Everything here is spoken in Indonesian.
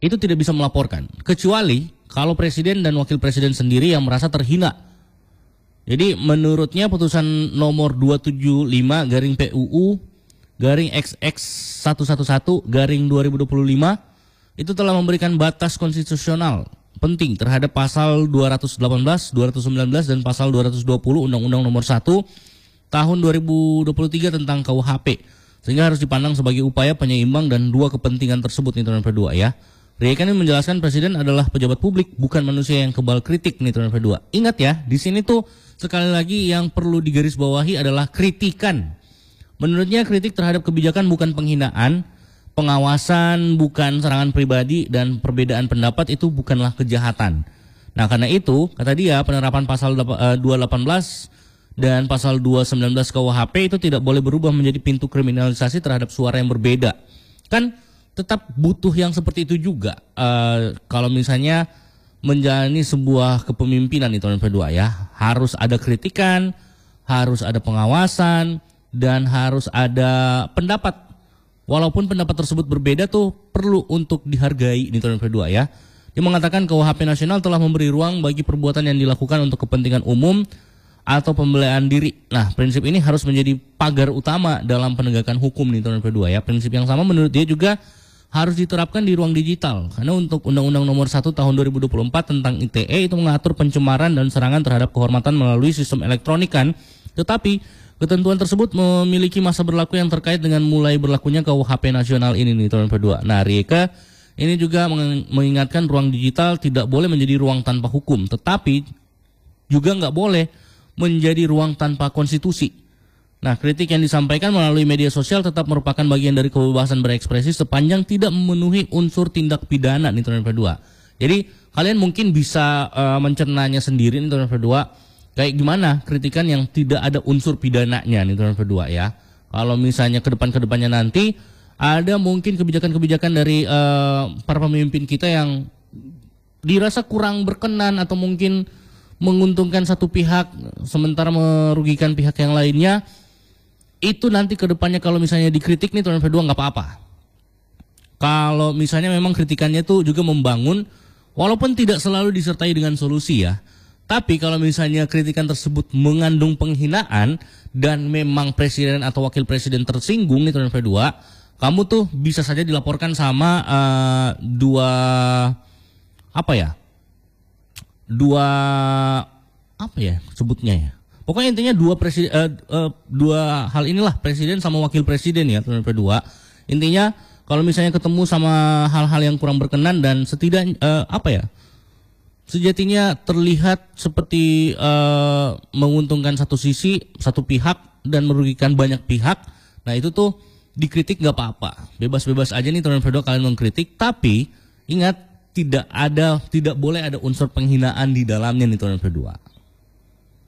itu tidak bisa melaporkan. Kecuali kalau presiden dan wakil presiden sendiri yang merasa terhina. Jadi menurutnya putusan nomor 275 garing PUU garing XX 111 garing 2025 itu telah memberikan batas konstitusional penting terhadap pasal 218, 219 dan pasal 220 Undang-Undang Nomor 1 tahun 2023 tentang KUHP. Sehingga harus dipandang sebagai upaya penyeimbang dan dua kepentingan tersebut nih teman P2 ya. Riekan ini menjelaskan presiden adalah pejabat publik, bukan manusia yang kebal kritik nih teman P2. Ingat ya, di sini tuh sekali lagi yang perlu digarisbawahi adalah kritikan. Menurutnya kritik terhadap kebijakan bukan penghinaan, pengawasan bukan serangan pribadi, dan perbedaan pendapat itu bukanlah kejahatan. Nah karena itu, kata dia, penerapan pasal 218 dan pasal 219 KUHP itu tidak boleh berubah menjadi pintu kriminalisasi terhadap suara yang berbeda. Kan tetap butuh yang seperti itu juga kalau misalnya menjalani sebuah kepemimpinan itu P2 ya. Harus ada kritikan, harus ada pengawasan, dan harus ada pendapat. Walaupun pendapat tersebut berbeda tuh perlu untuk dihargai di tahun P2 ya. Dia mengatakan KUHP nasional telah memberi ruang bagi perbuatan yang dilakukan untuk kepentingan umum atau pembelaan diri. Nah, prinsip ini harus menjadi pagar utama dalam penegakan hukum di tahun P2 ya. Prinsip yang sama menurut dia juga harus diterapkan di ruang digital. Karena untuk Undang-Undang Nomor 1 tahun 2024 tentang ITE itu mengatur pencemaran dan serangan terhadap kehormatan melalui sistem elektronik kan. Tetapi ketentuan tersebut memiliki masa berlaku yang terkait dengan mulai berlakunya KUHP nasional ini nih tahun P2. Nah, Rieka ini juga mengingatkan ruang digital tidak boleh menjadi ruang tanpa hukum, tetapi juga nggak boleh menjadi ruang tanpa konstitusi. Nah, kritik yang disampaikan melalui media sosial tetap merupakan bagian dari kebebasan berekspresi sepanjang tidak memenuhi unsur tindak pidana nih tahun P2. Jadi kalian mungkin bisa mencernanya sendiri nih tahun P2. Kayak gimana kritikan yang tidak ada unsur pidananya nih tahun P2 ya. Kalau misalnya ke depannya nanti ada mungkin kebijakan-kebijakan dari para pemimpin kita yang dirasa kurang berkenan atau mungkin menguntungkan satu pihak sementara merugikan pihak yang lainnya, itu nanti ke depannya kalau misalnya dikritik nih tahun P2 nggak apa-apa. Kalau misalnya memang kritikannya tuh juga membangun walaupun tidak selalu disertai dengan solusi ya. Tapi kalau misalnya kritikan tersebut mengandung penghinaan dan memang presiden atau wakil presiden tersinggung nih tahun P2, kamu tuh bisa saja dilaporkan sama dua sebutnya ya. Pokoknya intinya dua hal inilah, presiden sama wakil presiden ya tahun P2. Intinya kalau misalnya ketemu sama hal-hal yang kurang berkenan dan setidaknya sejatinya terlihat seperti menguntungkan satu sisi, satu pihak dan merugikan banyak pihak. Nah itu tuh dikritik nggak apa-apa, bebas-bebas aja nih tahun P2 kalian mengkritik. Tapi ingat tidak boleh ada unsur penghinaan di dalamnya nih tahun P2.